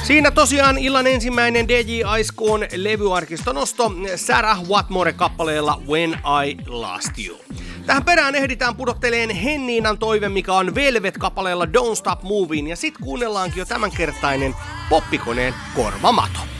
Siinä tosiaan illan ensimmäinen DJ Icecoon levyarkistonosto Sarah Watmore-kappaleella When I Lost You. Tähän perään ehditään pudotteleen Henniinan toive, mikä on Velvet-kappaleella Don't Stop Moving, ja sit kuunnellaankin jo tämänkertainen poppikoneen korvamato.